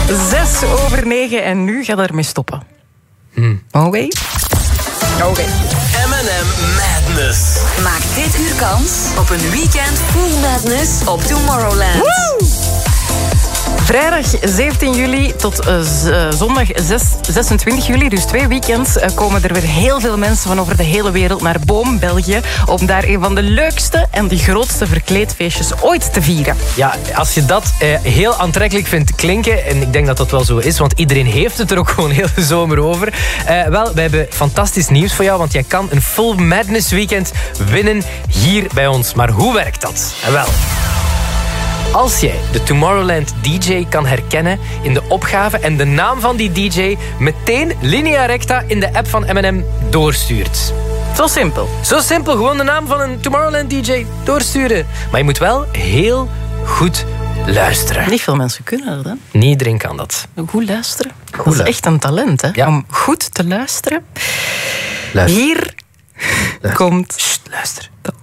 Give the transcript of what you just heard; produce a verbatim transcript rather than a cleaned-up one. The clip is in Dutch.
Zes over negen en nu gaat ermee stoppen. Hmm. Oké. Okay. Oké. Okay. M en M Madness. Maak dit uur kans op een weekend full madness op Tomorrowland. Woo! Vrijdag zeventien juli tot uh, z- uh, zondag zesentwintig juli, dus twee weekends, uh, komen er weer heel veel mensen van over de hele wereld naar Boom, België, om daar een van de leukste en de grootste verkleedfeestjes ooit te vieren. Ja, als je dat eh, heel aantrekkelijk vindt klinken, en ik denk dat dat wel zo is, want iedereen heeft het er ook gewoon heel de zomer over. Uh, wel, we hebben fantastisch nieuws voor jou, want jij kan een Full Madness weekend winnen hier bij ons. Maar hoe werkt dat? En wel... Als jij de Tomorrowland D J kan herkennen in de opgave en de naam van die D J meteen linea recta in de app van M en M doorstuurt. Zo simpel. Zo simpel, gewoon de naam van een Tomorrowland D J doorsturen. Maar je moet wel heel goed luisteren. Niet veel mensen kunnen dat, hè? Niet iedereen kan dat. Goed luisteren. Goed dat is luisteren. echt een talent, hè? Ja. Om goed te luisteren. Luister. Hier Luister. komt Sst, luister. de